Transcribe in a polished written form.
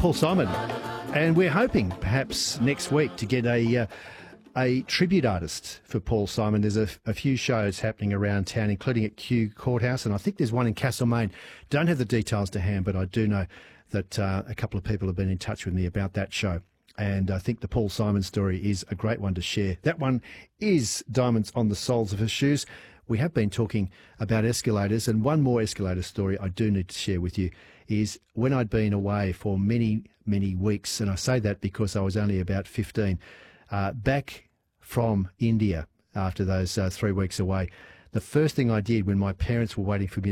Paul Simon. And we're hoping perhaps next week to get a tribute artist for Paul Simon. There's a few shows happening around town, including at Kew Courthouse, and I think there's one in Castlemaine. Don't have the details to hand, but I do know that a couple of people have been in touch with me about that show. And I think the Paul Simon story is a great one to share. That one is Diamonds on the Soles of His Shoes. We have been talking about escalators, and one more escalator story I do need to share with you is when I'd been away for many, many weeks, and I say that because I was only about 15, back from India after those 3 weeks away. The first thing I did when my parents were waiting for me